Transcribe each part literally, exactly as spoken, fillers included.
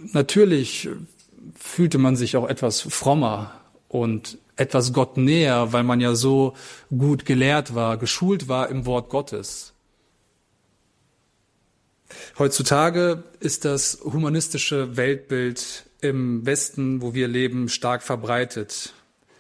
natürlich fühlte man sich auch etwas frommer und etwas Gott näher, weil man ja so gut gelehrt war, geschult war im Wort Gottes. Heutzutage ist das humanistische Weltbild im Westen, wo wir leben, stark verbreitet.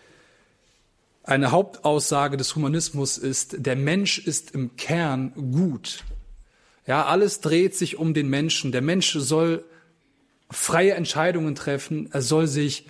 Eine Hauptaussage des Humanismus ist, der Mensch ist im Kern gut. Ja, alles dreht sich um den Menschen. Der Mensch soll freie Entscheidungen treffen. Er soll sich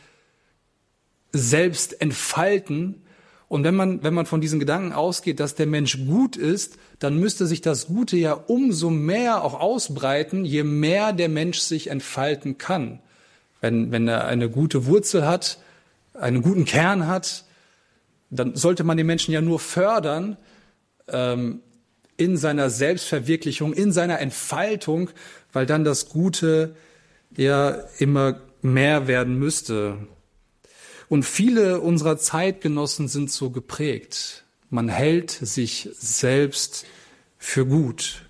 selbst entfalten. Und wenn man, wenn man von diesen Gedanken ausgeht, dass der Mensch gut ist, dann müsste sich das Gute ja umso mehr auch ausbreiten, je mehr der Mensch sich entfalten kann. Wenn, wenn er eine gute Wurzel hat, einen guten Kern hat, dann sollte man den Menschen ja nur fördern, ähm, in seiner Selbstverwirklichung, in seiner Entfaltung, weil dann das Gute ja immer mehr werden müsste. Und viele unserer Zeitgenossen sind so geprägt. Man hält sich selbst für gut.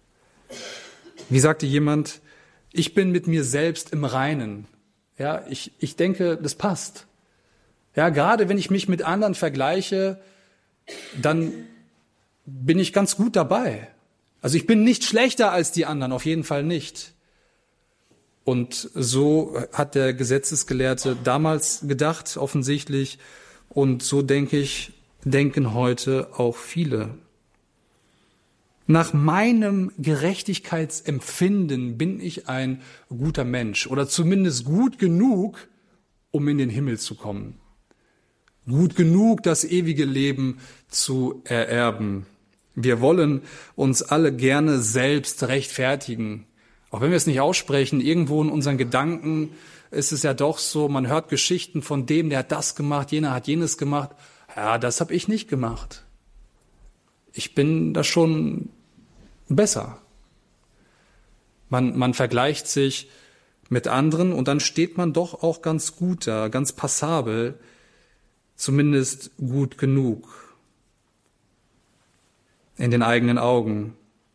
Wie sagte jemand, ich bin mit mir selbst im Reinen. Ja, ich, ich denke, das passt. Ja, gerade wenn ich mich mit anderen vergleiche, dann bin ich ganz gut dabei. Also ich bin nicht schlechter als die anderen, auf jeden Fall nicht. Und so hat der Gesetzesgelehrte damals gedacht, offensichtlich. Und so denke ich, denken heute auch viele. Nach meinem Gerechtigkeitsempfinden bin ich ein guter Mensch oder zumindest gut genug, um in den Himmel zu kommen. Gut genug, das ewige Leben zu ererben. Wir wollen uns alle gerne selbst rechtfertigen. Auch wenn wir es nicht aussprechen, irgendwo in unseren Gedanken ist es ja doch so, man hört Geschichten von dem, der hat das gemacht, jener hat jenes gemacht. Ja, das habe ich nicht gemacht. Ich bin da schon besser. Man, man vergleicht sich mit anderen und dann steht man doch auch ganz gut da, ganz passabel, zumindest gut genug in den eigenen Augen.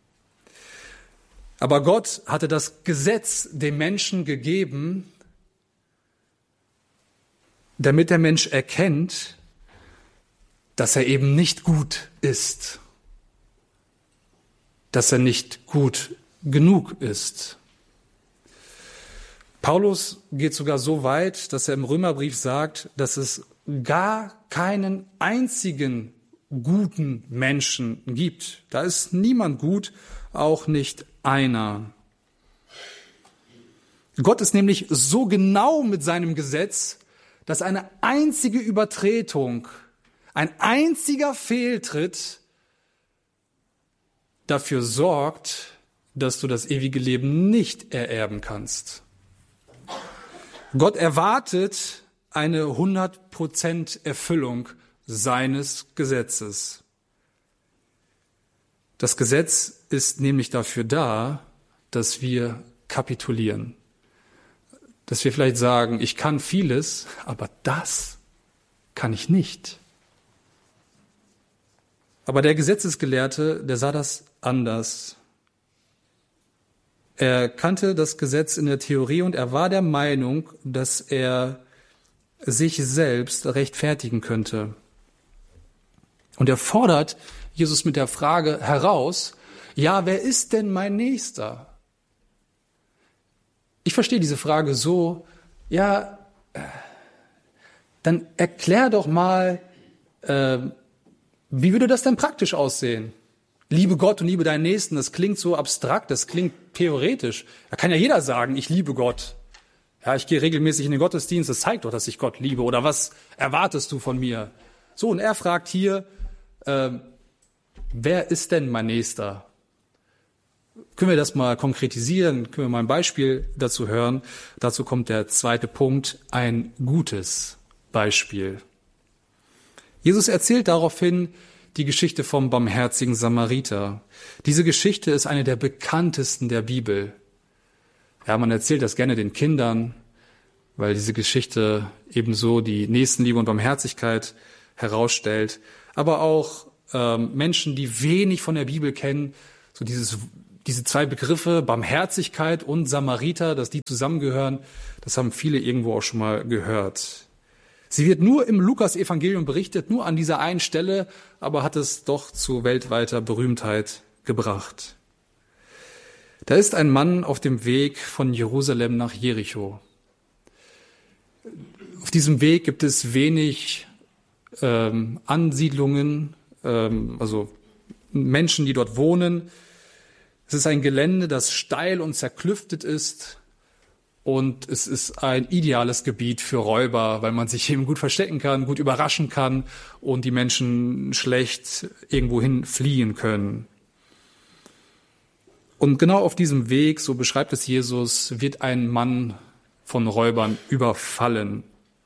Aber Gott hatte das Gesetz dem Menschen gegeben, damit der Mensch erkennt, dass er eben nicht gut ist, dass er nicht gut genug ist. Paulus geht sogar so weit, dass er im Römerbrief sagt, dass es gar keinen einzigen guten Menschen gibt. Da ist niemand gut, auch nicht einer. Gott ist nämlich so genau mit seinem Gesetz, dass eine einzige Übertretung, ein einziger Fehltritt dafür sorgt, dass du das ewige Leben nicht ererben kannst. Gott erwartet eine hundert Prozent Erfüllung seines Gesetzes. Das Gesetz ist nämlich dafür da, dass wir kapitulieren. Dass wir vielleicht sagen, ich kann vieles, aber das kann ich nicht. Aber der Gesetzesgelehrte, der sah das anders. Er kannte das Gesetz in der Theorie und er war der Meinung, dass er sich selbst rechtfertigen könnte. Und er fordert Jesus mit der Frage heraus, ja, wer ist denn mein Nächster? Ich verstehe diese Frage so, ja, dann erklär doch mal, äh, wie würde das denn praktisch aussehen? Liebe Gott und liebe deinen Nächsten, das klingt so abstrakt, das klingt theoretisch. Da kann ja jeder sagen, ich liebe Gott. Ja, ich gehe regelmäßig in den Gottesdienst, das zeigt doch, dass ich Gott liebe. Oder was erwartest du von mir? So, und er fragt hier, äh, wer ist denn mein Nächster? Können wir das mal konkretisieren? Können wir mal ein Beispiel dazu hören? Dazu kommt der zweite Punkt, ein gutes Beispiel. Jesus erzählt daraufhin die Geschichte vom barmherzigen Samariter. Diese Geschichte ist eine der bekanntesten der Bibel. Ja, man erzählt das gerne den Kindern, weil diese Geschichte ebenso die Nächstenliebe und Barmherzigkeit herausstellt. Aber auch ähm, Menschen, die wenig von der Bibel kennen, so dieses diese zwei Begriffe, Barmherzigkeit und Samariter, dass die zusammengehören, das haben viele irgendwo auch schon mal gehört. Sie wird nur im Lukas-Evangelium berichtet, nur an dieser einen Stelle, aber hat es doch zu weltweiter Berühmtheit gebracht. Da ist ein Mann auf dem Weg von Jerusalem nach Jericho. Auf diesem Weg gibt es wenig ähm, Ansiedlungen, ähm, also Menschen, die dort wohnen. Es ist ein Gelände, das steil und zerklüftet ist. Und es ist ein ideales Gebiet für Räuber, weil man sich eben gut verstecken kann, gut überraschen kann und die Menschen schlecht irgendwohin fliehen können. Und genau auf diesem Weg, so beschreibt es Jesus, wird ein Mann von Räubern überfallen.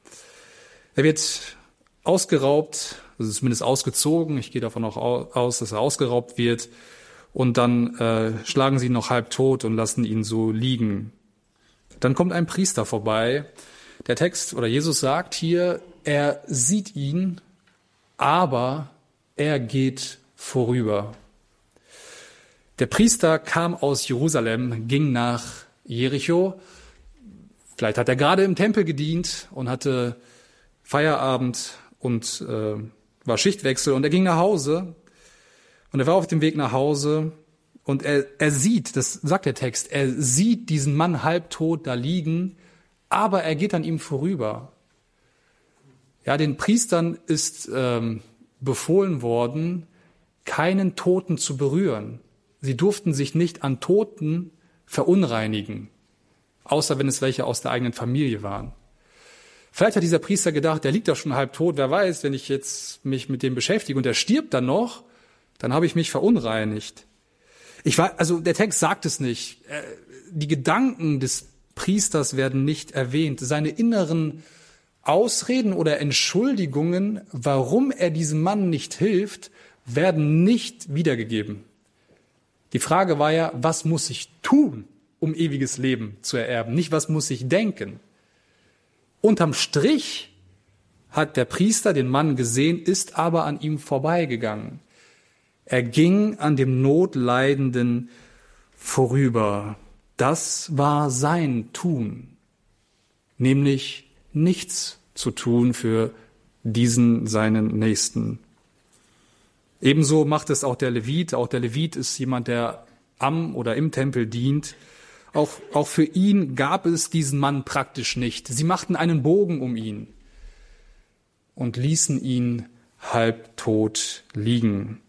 Er wird ausgeraubt, also zumindest ausgezogen. Ich gehe davon auch aus, dass er ausgeraubt wird. Und dann äh, schlagen sie ihn noch halb tot und lassen ihn so liegen. Dann kommt ein Priester vorbei. Der Text oder Jesus sagt hier, er sieht ihn, aber er geht vorüber. Der Priester kam aus Jerusalem, ging nach Jericho. Vielleicht hat er gerade im Tempel gedient und hatte Feierabend und äh, war Schichtwechsel und er ging nach Hause und er war auf dem Weg nach Hause. Und er, er sieht, das sagt der Text, er sieht diesen Mann halbtot da liegen, aber er geht an ihm vorüber. Ja, den Priestern ist ähm, befohlen worden, keinen Toten zu berühren. Sie durften sich nicht an Toten verunreinigen, außer wenn es welche aus der eigenen Familie waren. Vielleicht hat dieser Priester gedacht, der liegt doch schon halbtot, wer weiß, wenn ich jetzt mich mit dem beschäftige und der stirbt dann noch, dann habe ich mich verunreinigt. Ich war, also der Text sagt es nicht. Die Gedanken des Priesters werden nicht erwähnt. Seine inneren Ausreden oder Entschuldigungen, warum er diesem Mann nicht hilft, werden nicht wiedergegeben. Die Frage war ja, was muss ich tun, um ewiges Leben zu ererben? Nicht, was muss ich denken? Unterm Strich hat der Priester den Mann gesehen, ist aber an ihm vorbeigegangen. Er ging an dem Notleidenden vorüber. Das war sein Tun, nämlich nichts zu tun für diesen seinen Nächsten. Ebenso macht es auch der Levit. Auch der Levit ist jemand, der am oder im Tempel dient. Auch, auch für ihn gab es diesen Mann praktisch nicht. Sie machten einen Bogen um ihn und ließen ihn halbtot liegen.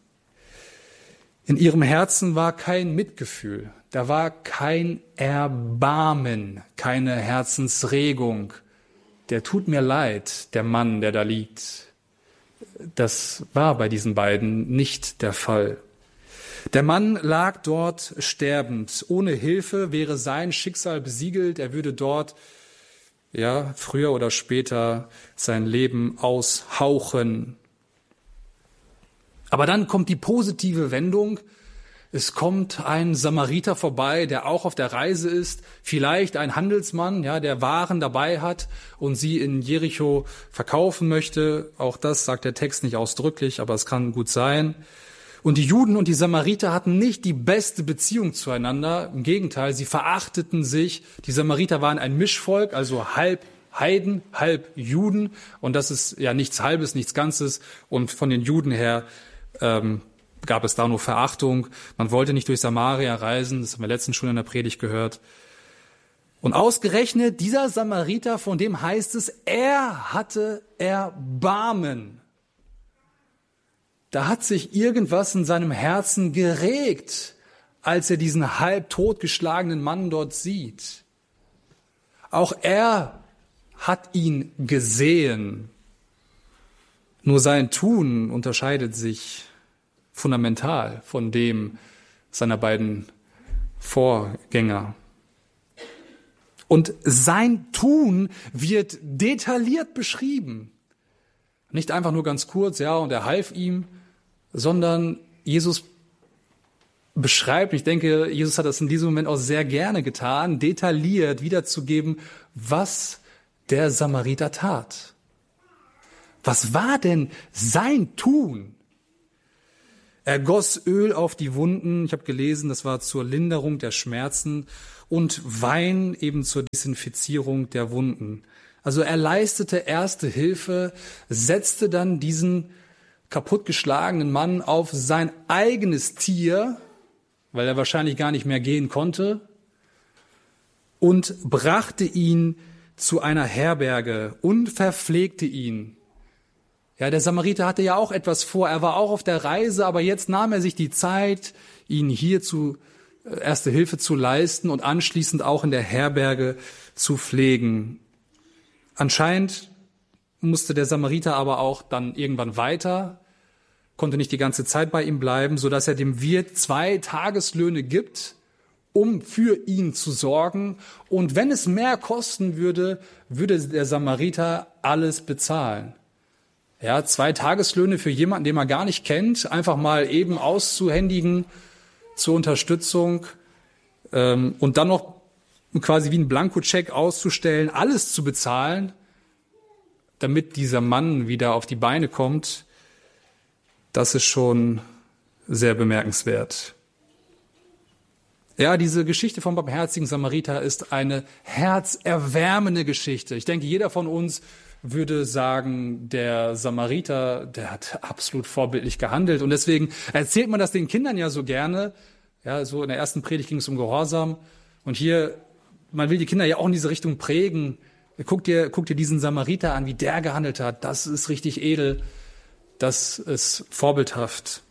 In ihrem Herzen war kein Mitgefühl, da war kein Erbarmen, keine Herzensregung. Der tut mir leid, der Mann, der da liegt. Das war bei diesen beiden nicht der Fall. Der Mann lag dort sterbend. Ohne Hilfe wäre sein Schicksal besiegelt. Er würde dort, ja, früher oder später sein Leben aushauchen. Aber dann kommt die positive Wendung. Es kommt ein Samariter vorbei, der auch auf der Reise ist, vielleicht ein Handelsmann, ja, der Waren dabei hat und sie in Jericho verkaufen möchte. Auch das sagt der Text nicht ausdrücklich, aber es kann gut sein. Und die Juden und die Samariter hatten nicht die beste Beziehung zueinander. Im Gegenteil, sie verachteten sich. Die Samariter waren ein Mischvolk, also halb Heiden, halb Juden. Und das ist ja nichts Halbes, nichts Ganzes. Und von den Juden her ähm, gab es da nur Verachtung. Man wollte nicht durch Samaria reisen. Das haben wir letztens schon in der Predigt gehört. Und ausgerechnet dieser Samariter, von dem heißt es, er hatte Erbarmen. Da hat sich irgendwas in seinem Herzen geregt, als er diesen halb totgeschlagenen Mann dort sieht. Auch er hat ihn gesehen. Nur sein Tun unterscheidet sich fundamental von dem seiner beiden Vorgänger. Und sein Tun wird detailliert beschrieben. Nicht einfach nur ganz kurz, ja, und er half ihm, sondern Jesus beschreibt, ich denke, Jesus hat das in diesem Moment auch sehr gerne getan, detailliert wiederzugeben, was der Samariter tat. Was war denn sein Tun? Er goss Öl auf die Wunden, ich habe gelesen, das war zur Linderung der Schmerzen, und Wein eben zur Desinfizierung der Wunden. Also er leistete erste Hilfe, setzte dann diesen kaputtgeschlagenen Mann auf sein eigenes Tier, weil er wahrscheinlich gar nicht mehr gehen konnte, und brachte ihn zu einer Herberge und verpflegte ihn. Ja, der Samariter hatte ja auch etwas vor. Er war auch auf der Reise, aber jetzt nahm er sich die Zeit, ihn hier zu Erste Hilfe zu leisten und anschließend auch in der Herberge zu pflegen. Anscheinend musste der Samariter aber auch dann irgendwann weiter, konnte nicht die ganze Zeit bei ihm bleiben, sodass er dem Wirt zwei Tageslöhne gibt, um für ihn zu sorgen. Und wenn es mehr kosten würde, würde der Samariter alles bezahlen. Ja, zwei Tageslöhne für jemanden, den man gar nicht kennt, einfach mal eben auszuhändigen zur Unterstützung, ähm, und dann noch quasi wie ein Blankoscheck auszustellen, alles zu bezahlen, damit dieser Mann wieder auf die Beine kommt, das ist schon sehr bemerkenswert. Ja, diese Geschichte vom barmherzigen Samariter ist eine herzerwärmende Geschichte. Ich denke, jeder von uns würde sagen, der Samariter, der hat absolut vorbildlich gehandelt. Und deswegen erzählt man das den Kindern ja so gerne. Ja, so in der ersten Predigt ging es um Gehorsam. Und hier, man will die Kinder ja auch in diese Richtung prägen. Guck dir, guck dir diesen Samariter an, wie der gehandelt hat. Das ist richtig edel. Das ist vorbildhaft.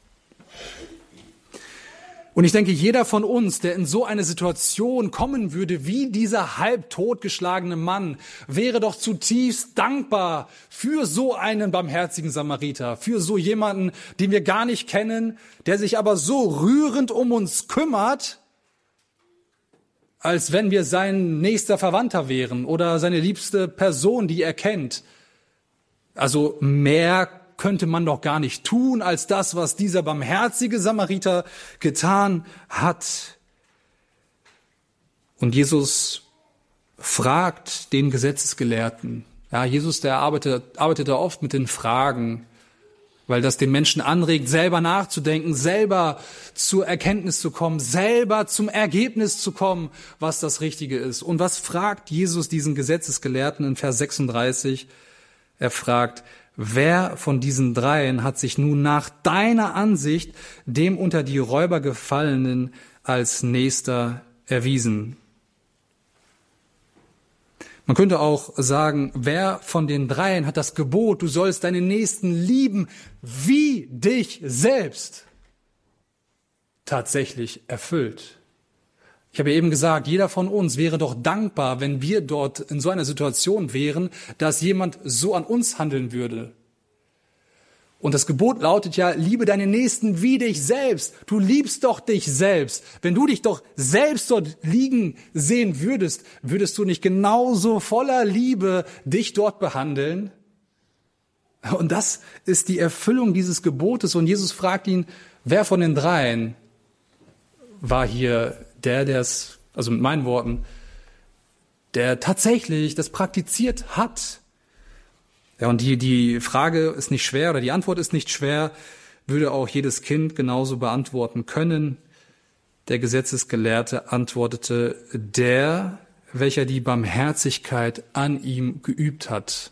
Und ich denke, jeder von uns, der in so eine Situation kommen würde, wie dieser halb totgeschlagene Mann, wäre doch zutiefst dankbar für so einen barmherzigen Samariter, für so jemanden, den wir gar nicht kennen, der sich aber so rührend um uns kümmert, als wenn wir sein nächster Verwandter wären oder seine liebste Person, die er kennt. Also mehr könnte man doch gar nicht tun, als das, was dieser barmherzige Samariter getan hat. Und Jesus fragt den Gesetzesgelehrten. Ja, Jesus, der arbeitet, arbeitete oft mit den Fragen, weil das den Menschen anregt, selber nachzudenken, selber zur Erkenntnis zu kommen, selber zum Ergebnis zu kommen, was das Richtige ist. Und was fragt Jesus diesen Gesetzesgelehrten in Vers sechsunddreißig? Er fragt: Wer von diesen dreien hat sich nun nach deiner Ansicht dem unter die Räuber Gefallenen als Nächster erwiesen? Man könnte auch sagen, wer von den dreien hat das Gebot, du sollst deinen Nächsten lieben wie dich selbst, tatsächlich erfüllt? Ich habe eben gesagt, jeder von uns wäre doch dankbar, wenn wir dort in so einer Situation wären, dass jemand so an uns handeln würde. Und das Gebot lautet ja, liebe deinen Nächsten wie dich selbst. Du liebst doch dich selbst. Wenn du dich doch selbst dort liegen sehen würdest, würdest du nicht genauso voller Liebe dich dort behandeln? Und das ist die Erfüllung dieses Gebotes. Und Jesus fragt ihn, wer von den dreien war hier der, der es, also mit meinen Worten, der tatsächlich das praktiziert hat. Ja, und die, die Frage ist nicht schwer oder die Antwort ist nicht schwer, würde auch jedes Kind genauso beantworten können. Der Gesetzesgelehrte antwortete, der, welcher die Barmherzigkeit an ihm geübt hat.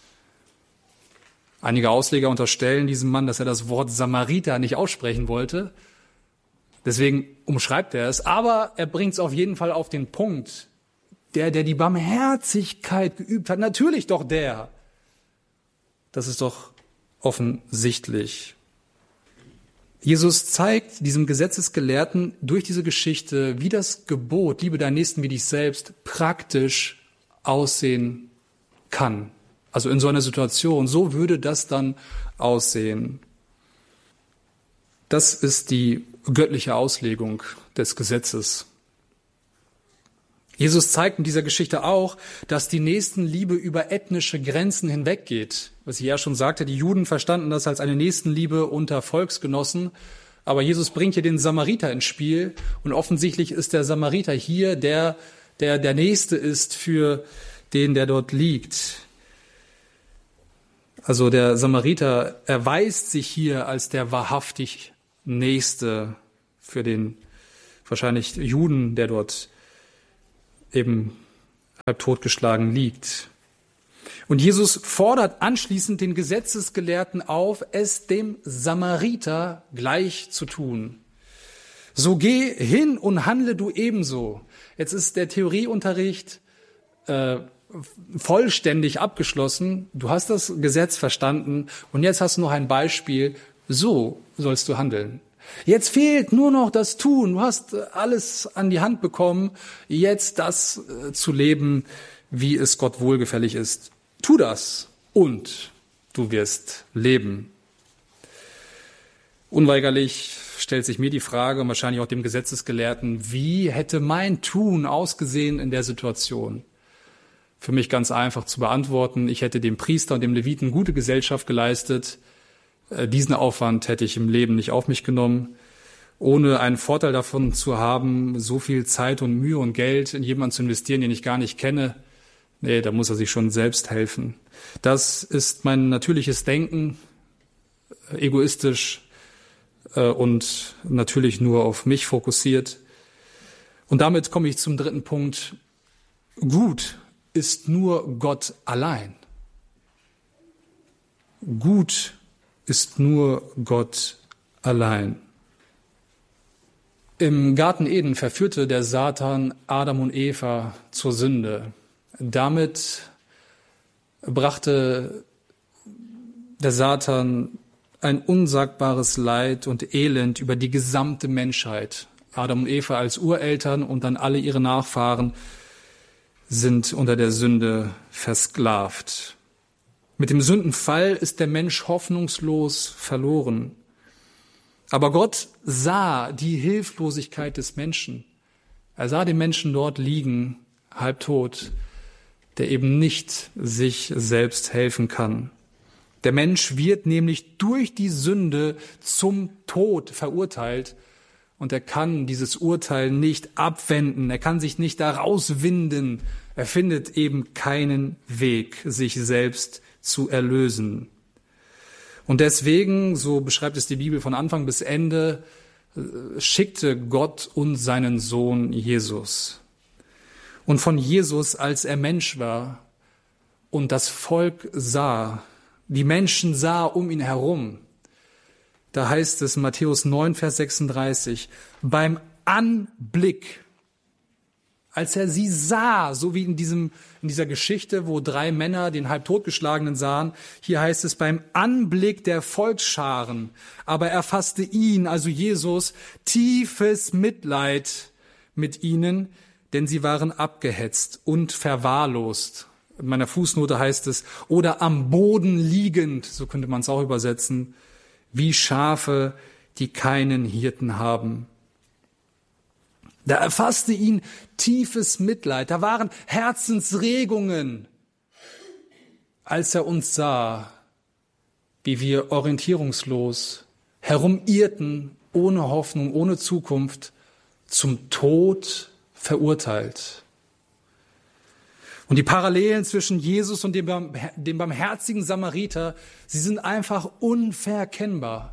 Einige Ausleger unterstellen diesem Mann, dass er das Wort Samariter nicht aussprechen wollte. Deswegen umschreibt er es, aber er bringt es auf jeden Fall auf den Punkt. Der, der die Barmherzigkeit geübt hat, natürlich doch der. Das ist doch offensichtlich. Jesus zeigt diesem Gesetzesgelehrten durch diese Geschichte, wie das Gebot, liebe deinen Nächsten wie dich selbst, praktisch aussehen kann. Also in so einer Situation, so würde das dann aussehen. Das ist die göttliche Auslegung des Gesetzes. Jesus zeigt in dieser Geschichte auch, dass die Nächstenliebe über ethnische Grenzen hinweggeht. Was ich ja schon sagte, die Juden verstanden das als eine Nächstenliebe unter Volksgenossen. Aber Jesus bringt hier den Samariter ins Spiel. Und offensichtlich ist der Samariter hier der, der der Nächste ist für den, der dort liegt. Also der Samariter erweist sich hier als der wahrhaftig Nächste für den wahrscheinlich Juden, der dort eben halb totgeschlagen liegt. Und Jesus fordert anschließend den Gesetzesgelehrten auf, es dem Samariter gleich zu tun. So geh hin und handle du ebenso. Jetzt ist der Theorieunterricht äh, vollständig abgeschlossen. Du hast das Gesetz verstanden und jetzt hast du noch ein Beispiel. So sollst du handeln. Jetzt fehlt nur noch das Tun. Du hast alles an die Hand bekommen, jetzt das äh, zu leben, wie es Gott wohlgefällig ist. Tu das und du wirst leben. Unweigerlich stellt sich mir die Frage und wahrscheinlich auch dem Gesetzesgelehrten, wie hätte mein Tun ausgesehen in der Situation? Für mich ganz einfach zu beantworten. Ich hätte dem Priester und dem Leviten gute Gesellschaft geleistet. Diesen Aufwand hätte ich im Leben nicht auf mich genommen, ohne einen Vorteil davon zu haben, so viel Zeit und Mühe und Geld in jemanden zu investieren, den ich gar nicht kenne. Nee, da muss er sich schon selbst helfen. Das ist mein natürliches Denken, egoistisch äh, und natürlich nur auf mich fokussiert. Und damit komme ich zum dritten Punkt. Gut ist nur Gott allein. Gut ist nur Gott allein. Im Garten Eden verführte der Satan Adam und Eva zur Sünde. Damit brachte der Satan ein unsagbares Leid und Elend über die gesamte Menschheit. Adam und Eva als Ureltern und dann alle ihre Nachfahren sind unter der Sünde versklavt. Mit dem Sündenfall ist der Mensch hoffnungslos verloren. Aber Gott sah die Hilflosigkeit des Menschen. Er sah den Menschen dort liegen, halbtot, der eben nicht sich selbst helfen kann. Der Mensch wird nämlich durch die Sünde zum Tod verurteilt und er kann dieses Urteil nicht abwenden, er kann sich nicht daraus winden, er findet eben keinen Weg, sich selbst zu erlösen. Und deswegen, so beschreibt es die Bibel von Anfang bis Ende, schickte Gott uns seinen Sohn Jesus. Und von Jesus, als er Mensch war und das Volk sah, die Menschen sah um ihn herum, da heißt es in Matthäus neun, Vers sechsunddreißig, beim Anblick, als er sie sah, so wie in diesem, in dieser Geschichte, wo drei Männer den halb totgeschlagenen sahen, hier heißt es beim Anblick der Volksscharen, aber er fasste ihn, also Jesus, tiefes Mitleid mit ihnen, denn sie waren abgehetzt und verwahrlost. In meiner Fußnote heißt es, oder am Boden liegend, so könnte man es auch übersetzen, wie Schafe, die keinen Hirten haben. Da erfasste ihn tiefes Mitleid, da waren Herzensregungen, als er uns sah, wie wir orientierungslos herumirrten, ohne Hoffnung, ohne Zukunft, zum Tod verurteilt. Und die Parallelen zwischen Jesus und dem, dem barmherzigen Samariter, sie sind einfach unverkennbar.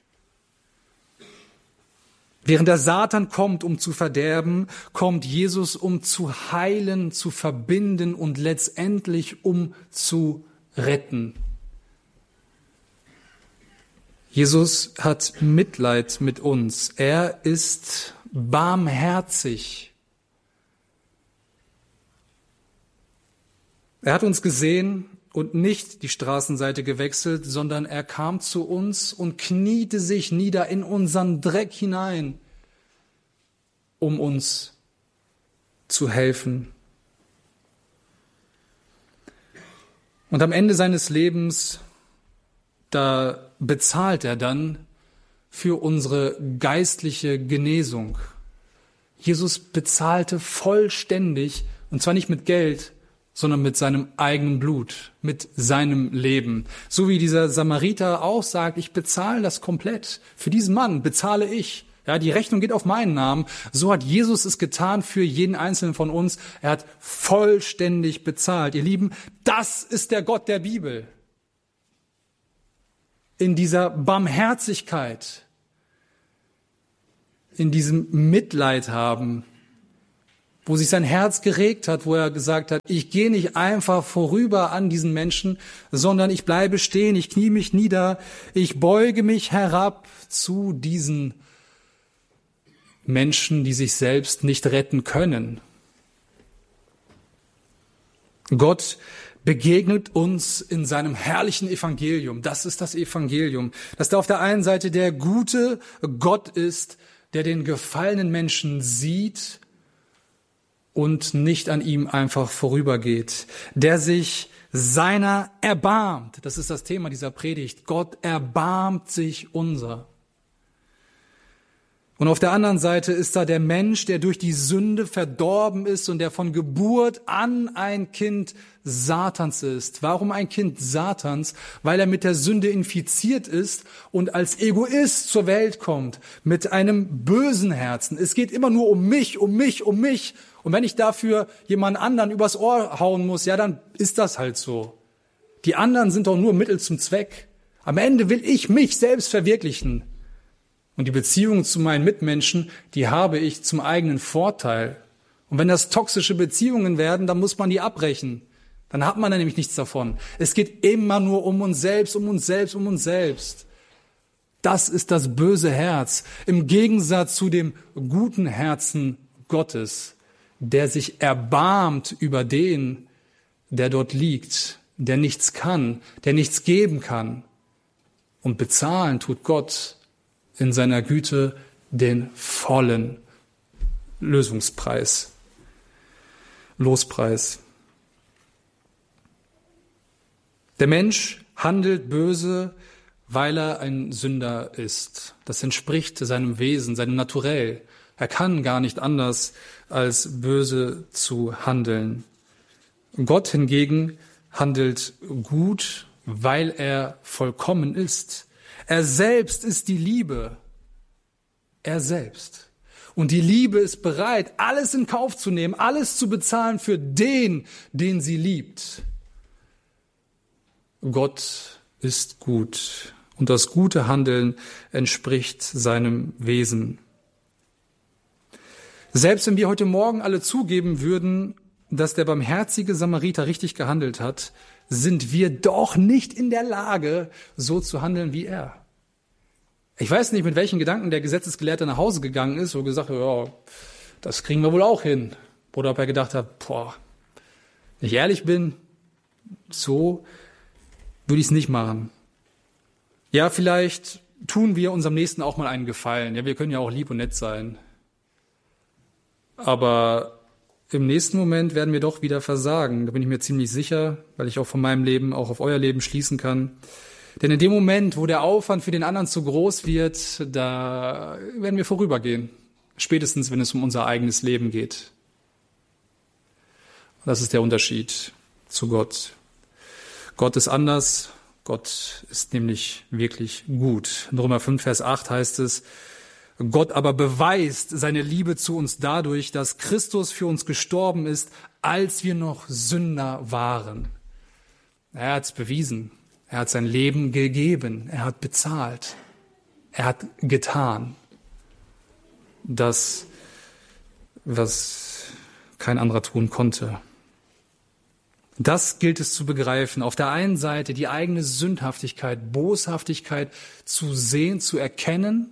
Während der Satan kommt, um zu verderben, kommt Jesus, um zu heilen, zu verbinden und letztendlich um zu retten. Jesus hat Mitleid mit uns. Er ist barmherzig. Er hat uns gesehen und nicht die Straßenseite gewechselt, sondern er kam zu uns und kniete sich nieder in unseren Dreck hinein, um uns zu helfen. Und am Ende seines Lebens, da bezahlt er dann für unsere geistliche Genesung. Jesus bezahlte vollständig, und zwar nicht mit Geld, sondern mit seinem eigenen Blut, mit seinem Leben. So wie dieser Samariter auch sagt, ich bezahle das komplett. Für diesen Mann bezahle ich. Ja, die Rechnung geht auf meinen Namen. So hat Jesus es getan für jeden Einzelnen von uns. Er hat vollständig bezahlt. Ihr Lieben, das ist der Gott der Bibel. In dieser Barmherzigkeit, in diesem Mitleid haben, wo sich sein Herz geregt hat, wo er gesagt hat, ich gehe nicht einfach vorüber an diesen Menschen, sondern ich bleibe stehen, ich knie mich nieder, ich beuge mich herab zu diesen Menschen, die sich selbst nicht retten können. Gott begegnet uns in seinem herrlichen Evangelium. Das ist das Evangelium, dass da auf der einen Seite der gute Gott ist, der den gefallenen Menschen sieht und nicht an ihm einfach vorübergeht, der sich seiner erbarmt. Das ist das Thema dieser Predigt. Gott erbarmt sich unser. Und auf der anderen Seite ist da der Mensch, der durch die Sünde verdorben ist und der von Geburt an ein Kind Satans ist. Warum ein Kind Satans? Weil er mit der Sünde infiziert ist und als Egoist zur Welt kommt, mit einem bösen Herzen. Es geht immer nur um mich, um mich, um mich. Und wenn ich dafür jemand anderen übers Ohr hauen muss, ja, dann ist das halt so. Die anderen sind doch nur Mittel zum Zweck. Am Ende will ich mich selbst verwirklichen. Und die Beziehung zu meinen Mitmenschen, die habe ich zum eigenen Vorteil. Und wenn das toxische Beziehungen werden, dann muss man die abbrechen. Dann hat man da nämlich nichts davon. Es geht immer nur um uns selbst, um uns selbst, um uns selbst. Das ist das böse Herz. Im Gegensatz zu dem guten Herzen Gottes, der sich erbarmt über den, der dort liegt, der nichts kann, der nichts geben kann. Und bezahlen tut Gott in seiner Güte den vollen Lösungspreis, Lospreis. Der Mensch handelt böse, weil er ein Sünder ist. Das entspricht seinem Wesen, seinem Naturell. Er kann gar nicht anders, als böse zu handeln. Gott hingegen handelt gut, weil er vollkommen ist. Er selbst ist die Liebe. Er selbst. Und die Liebe ist bereit, alles in Kauf zu nehmen, alles zu bezahlen für den, den sie liebt. Gott ist gut. Und das gute Handeln entspricht seinem Wesen. Selbst wenn wir heute Morgen alle zugeben würden, dass der barmherzige Samariter richtig gehandelt hat, sind wir doch nicht in der Lage, so zu handeln wie er. Ich weiß nicht, mit welchen Gedanken der Gesetzesgelehrte nach Hause gegangen ist und gesagt hat, ja, das kriegen wir wohl auch hin. Oder ob er gedacht hat, boah, wenn ich ehrlich bin, so würde ich es nicht machen. Ja, vielleicht tun wir unserem Nächsten auch mal einen Gefallen. Ja, wir können ja auch lieb und nett sein. Aber im nächsten Moment werden wir doch wieder versagen. Da bin ich mir ziemlich sicher, weil ich auch von meinem Leben auch auf euer Leben schließen kann. Denn in dem Moment, wo der Aufwand für den anderen zu groß wird, da werden wir vorübergehen. Spätestens, wenn es um unser eigenes Leben geht. Das ist der Unterschied zu Gott. Gott ist anders. Gott ist nämlich wirklich gut. In Römer fünf, Vers acht heißt es, Gott aber beweist seine Liebe zu uns dadurch, dass Christus für uns gestorben ist, als wir noch Sünder waren. Er hat es bewiesen. Er hat sein Leben gegeben. Er hat bezahlt. Er hat getan. Das, was kein anderer tun konnte. Das gilt es zu begreifen. Auf der einen Seite die eigene Sündhaftigkeit, Boshaftigkeit zu sehen, zu erkennen,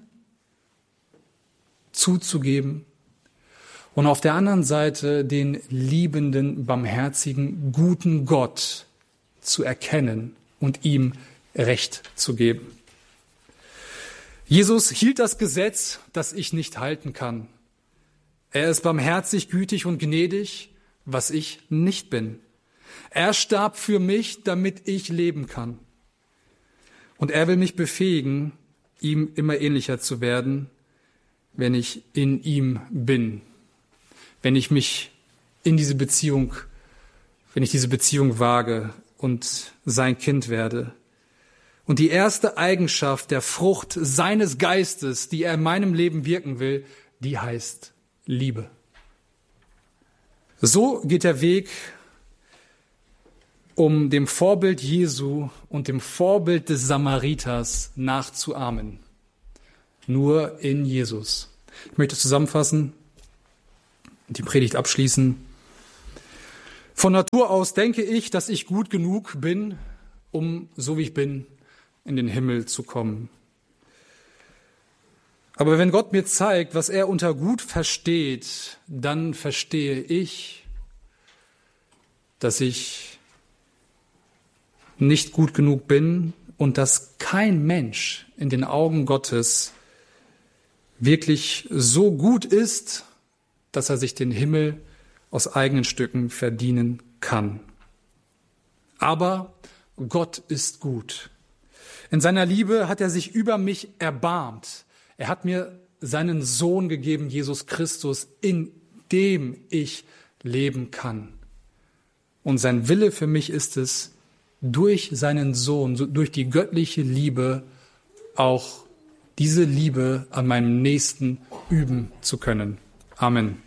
zuzugeben. Und auf der anderen Seite den liebenden, barmherzigen, guten Gott zu erkennen und ihm Recht zu geben. Jesus hielt das Gesetz, das ich nicht halten kann. Er ist barmherzig, gütig und gnädig, was ich nicht bin. Er starb für mich, damit ich leben kann. Und er will mich befähigen, ihm immer ähnlicher zu werden, wenn ich in ihm bin, wenn ich mich in diese Beziehung, wenn ich diese Beziehung wage und sein Kind werde. Und die erste Eigenschaft der Frucht seines Geistes, die er in meinem Leben wirken will, die heißt Liebe. So geht der Weg, um dem Vorbild Jesu und dem Vorbild des Samariters nachzuahmen. Nur in Jesus. Ich möchte zusammenfassen, die Predigt abschließen. Von Natur aus denke ich, dass ich gut genug bin, um, so wie ich bin, in den Himmel zu kommen. Aber wenn Gott mir zeigt, was er unter gut versteht, dann verstehe ich, dass ich nicht gut genug bin und dass kein Mensch in den Augen Gottes wirklich so gut ist, dass er sich den Himmel aus eigenen Stücken verdienen kann. Aber Gott ist gut. In seiner Liebe hat er sich über mich erbarmt. Er hat mir seinen Sohn gegeben, Jesus Christus, in dem ich leben kann. Und sein Wille für mich ist es, durch seinen Sohn, durch die göttliche Liebe, auch diese Liebe an meinem Nächsten üben zu können. Amen.